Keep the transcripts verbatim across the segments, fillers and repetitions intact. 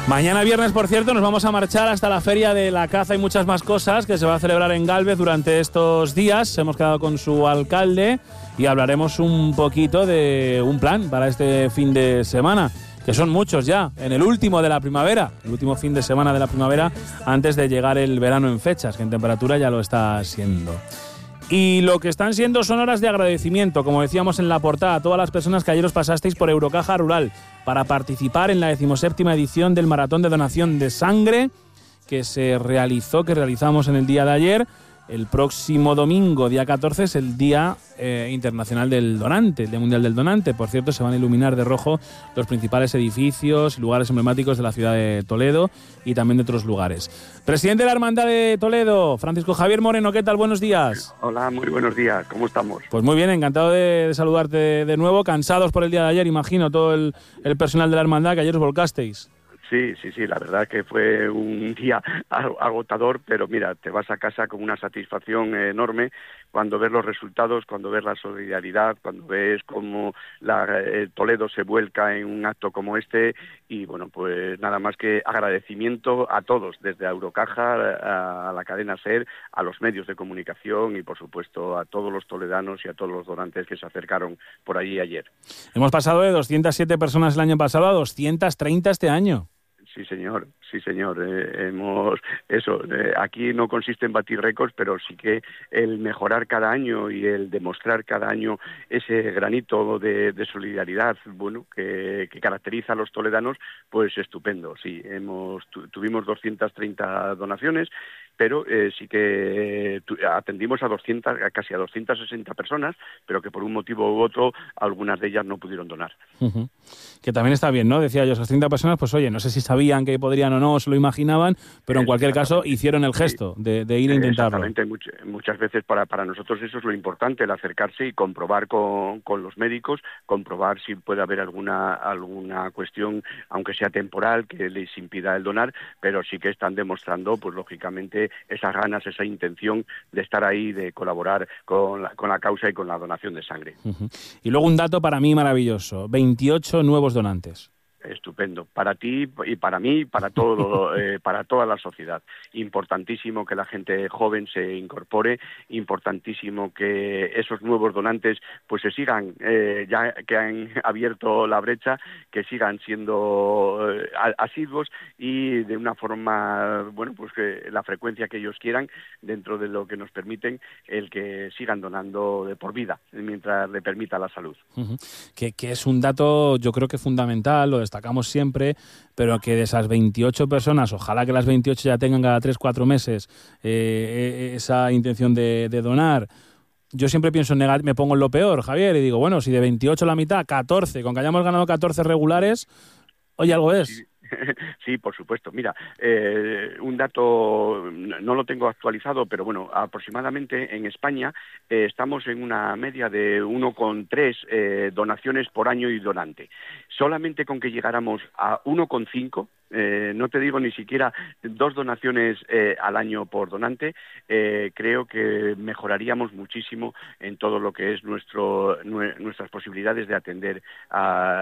Mañana viernes, por cierto, nos vamos a marchar hasta la Feria de la Caza y muchas más cosas que se va a celebrar en Gálvez durante estos días. Hemos quedado con su alcalde y hablaremos un poquito de un plan para este fin de semana, que son muchos ya, en el último de la primavera, el último fin de semana de la primavera, antes de llegar el verano en fechas, que en temperatura ya lo está siendo. Y lo que están siendo son horas de agradecimiento, como decíamos en la portada, a todas las personas que ayer os pasasteis por Eurocaja Rural para participar en la decimoséptima edición del Maratón de Donación de Sangre que se realizó, que realizamos en el día de ayer. El próximo domingo, día catorce, es el Día eh, Internacional del Donante, el Día Mundial del Donante. Por cierto, se van a iluminar de rojo los principales edificios y lugares emblemáticos de la ciudad de Toledo y también de otros lugares. Presidente de la Hermandad de Toledo, Francisco Javier Moreno, ¿qué tal? Buenos días. Hola, muy buenos días. ¿Cómo estamos? Pues muy bien, encantado de, de saludarte de nuevo. Cansados por el día de ayer, imagino, todo el, el personal de la Hermandad que ayer os volcasteis. Sí, sí, sí, la verdad que fue un día agotador, pero mira, te vas a casa con una satisfacción enorme cuando ves los resultados, cuando ves la solidaridad, cuando ves cómo la, eh, Toledo se vuelca en un acto como este y bueno, pues nada más que agradecimiento a todos, desde Eurocaja a, a la cadena SER, a los medios de comunicación y por supuesto a todos los toledanos y a todos los donantes que se acercaron por allí ayer. Hemos pasado de doscientas siete personas el año pasado a doscientas treinta este año. Sí, señor, sí, señor. Eh, hemos eso. Eh, aquí no consiste en batir récords, pero sí que el mejorar cada año y el demostrar cada año ese granito de, de solidaridad, bueno, que, que caracteriza a los toledanos, pues estupendo. Sí, hemos tu, tuvimos doscientas treinta donaciones, pero eh, sí que tu, atendimos a doscientas, a casi a doscientas sesenta personas, pero que por un motivo u otro algunas de ellas no pudieron donar. Uh-huh. Que también está bien, ¿no? Decía yo, esas treinta personas, pues oye, no sé si sabían que podrían o no, se lo imaginaban, pero en cualquier caso hicieron el gesto de, de ir a intentarlo. Exactamente, much, muchas veces para, para nosotros eso es lo importante, el acercarse y comprobar con, con los médicos, comprobar si puede haber alguna, alguna cuestión, aunque sea temporal, que les impida el donar, pero sí que están demostrando, pues lógicamente, esas ganas, esa intención de estar ahí, de colaborar con la, con la causa y con la donación de sangre. Uh-huh. Y luego un dato para mí maravilloso, veintiocho nuevos donantes. Estupendo, para ti y para mí, para todo, eh, para toda la sociedad. Importantísimo que la gente joven se incorpore, importantísimo que esos nuevos donantes pues se sigan, eh, ya que han abierto la brecha, que sigan siendo eh, asiduos y de una forma, bueno, pues que la frecuencia que ellos quieran, dentro de lo que nos permiten, el que sigan donando de por vida, mientras le permita la salud. Uh-huh. Que, que es un dato, yo creo que fundamental, lo destacamos siempre, pero que de esas veintiocho personas, ojalá que las veintiocho ya tengan cada tres cuatro meses eh, esa intención de, de donar. Yo siempre pienso en negar, me pongo en lo peor, Javier, y digo, bueno, si de veintiocho la mitad, catorce, con que hayamos ganado catorce regulares, oye, algo es. Sí. Sí, por supuesto. Mira, eh, un dato, no lo tengo actualizado, pero bueno, aproximadamente en España eh, estamos en una media de uno coma tres eh, donaciones por año y donante. Solamente con que llegáramos a uno coma cinco, eh, no te digo ni siquiera dos donaciones eh, al año por donante, eh, creo que mejoraríamos muchísimo en todo lo que es nuestro nuestras posibilidades de atender a,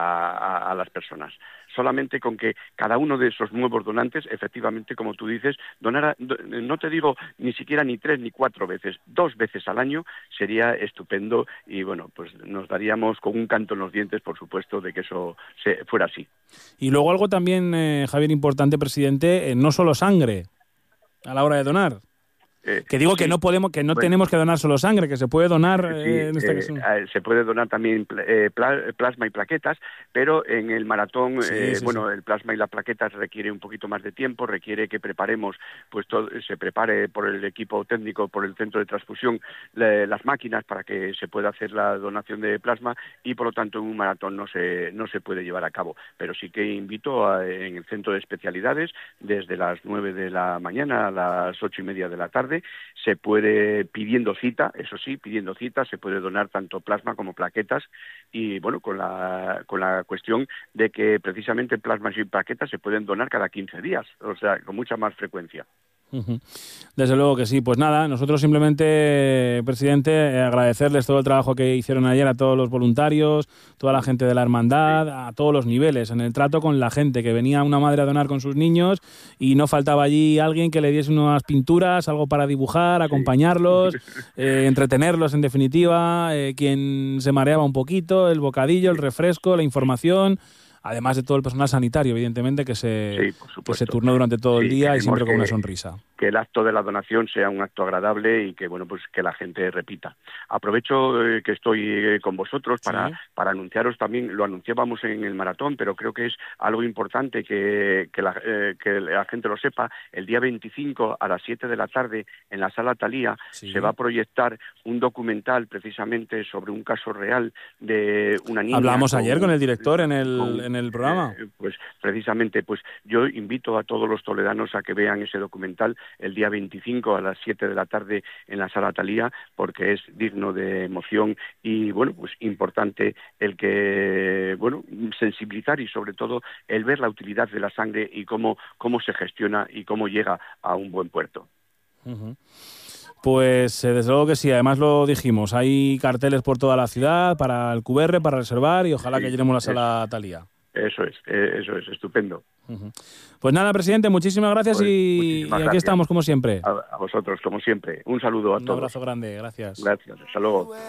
a, a las personas. Solamente con que cada uno de esos nuevos donantes, efectivamente, como tú dices, donara, no te digo ni siquiera ni tres ni cuatro veces, dos veces al año, sería estupendo y, bueno, pues nos daríamos con un canto en los dientes, por supuesto, de que eso se, fuera así. Y luego algo también, eh, Javier, importante, presidente, eh, no solo sangre a la hora de donar. Eh, que digo sí, que no podemos, que no bueno, tenemos que donar solo sangre, que se puede donar sí, eh, en esta eh, ocasión. Eh, se puede donar también eh, plasma y plaquetas, pero en el maratón, sí, eh, sí, bueno, sí. el plasma y las plaquetas requiere un poquito más de tiempo, requiere que preparemos, pues todo, se prepare por el equipo técnico, por el centro de transfusión, le, las máquinas para que se pueda hacer la donación de plasma y por lo tanto en un maratón no se no se puede llevar a cabo. Pero sí que invito a, en el centro de especialidades desde las nueve de la mañana a las ocho y media de la tarde. Se puede, pidiendo cita, eso sí, pidiendo cita, se puede donar tanto plasma como plaquetas y, bueno, con la con la cuestión de que precisamente plasmas y plaquetas se pueden donar cada quince días, o sea, con mucha más frecuencia. Desde luego que sí. Pues nada, nosotros simplemente, presidente, agradecerles todo el trabajo que hicieron ayer a todos los voluntarios, toda la gente de la hermandad, a todos los niveles, en el trato con la gente, que venía una madre a donar con sus niños y no faltaba allí alguien que le diese unas pinturas, algo para dibujar, acompañarlos, eh, entretenerlos en definitiva, eh, quien se mareaba un poquito, el bocadillo, el refresco, la información. Además de todo el personal sanitario, evidentemente, que se, sí, que se turnó durante todo sí, el día y siempre que, con una sonrisa. Que el acto de la donación sea un acto agradable y que, bueno, pues que la gente repita. Aprovecho eh, que estoy eh, con vosotros para, sí. para anunciaros también, lo anunciábamos en el maratón, pero creo que es algo importante que, que, la, eh, que la gente lo sepa. El día veinticinco a las siete de la tarde en la Sala Thalía sí. se va a proyectar un documental precisamente sobre un caso real de una niña. Hablamos con, ayer con el director en el, con, en el programa. Eh, pues precisamente, pues yo invito a todos los toledanos a que vean ese documental el día veinticinco a las siete de la tarde en la Sala Thalía, porque es digno de emoción y, bueno, pues importante el que, bueno, sensibilizar y sobre todo el ver la utilidad de la sangre y cómo, cómo se gestiona y cómo llega a un buen puerto. Uh-huh. Pues eh, desde luego que sí, además lo dijimos, hay carteles por toda la ciudad para el Q R, para reservar y ojalá sí, que llenemos la Sala Thalía. Eso es, eso es, estupendo. Uh-huh. Pues nada, presidente, muchísimas gracias pues, y, muchísimas y aquí gracias. Estamos como siempre. A, a vosotros, como siempre. Un saludo a Un todos. Un abrazo grande, gracias. Gracias, hasta luego.